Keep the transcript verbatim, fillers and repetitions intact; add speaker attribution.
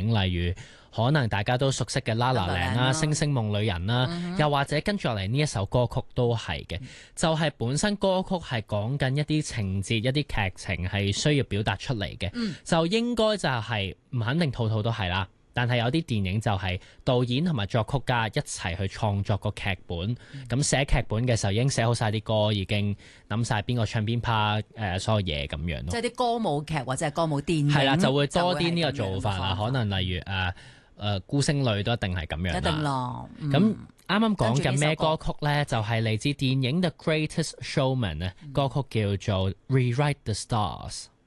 Speaker 1: 影，例如可能大家都熟悉嘅《La La Land》啦，《星星夢裏人》啦，嗯、又或者跟住落嚟呢一首歌曲都係嘅，嗯、就係本身歌曲係講緊一啲情節、一啲劇情係需要表達出嚟嘅，嗯、就應該就係、是、唔肯定套套都係啦。但係有啲電影就係導演同埋作曲家一齊去創作個劇本，咁、嗯、寫劇本嘅時候已經寫好晒啲歌，已經諗晒邊個唱邊 part 誒所有嘢咁樣咯。
Speaker 2: 即係啲歌舞劇或者係歌舞電影，
Speaker 1: 係啦，就會多啲呢個做法啦。可能例如誒誒、呃呃、孤星淚都一定係咁樣啦。一定咯。咁啱啱講緊咩歌曲咧？就係、是、嚟自電影 The Greatest Showman 咧，歌曲叫做 Rewrite the Stars。